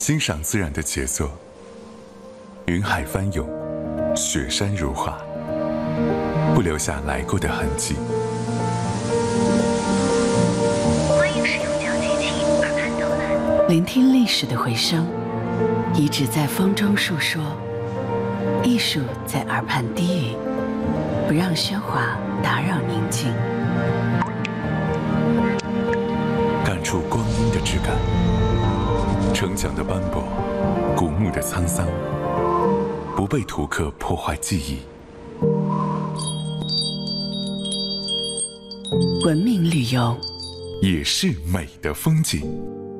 欣赏自然的杰作，云海翻涌，雪山如画，不留下来过的痕迹。 欢迎使用小机器耳畔导览， 聆听历史的回声，遗址在风中述说，艺术在耳畔低语，不让喧哗打扰宁静， 感触光阴的质感，城墙的斑驳，古墓的沧桑，不被图刻破坏记忆。 文明旅游也是美的风景。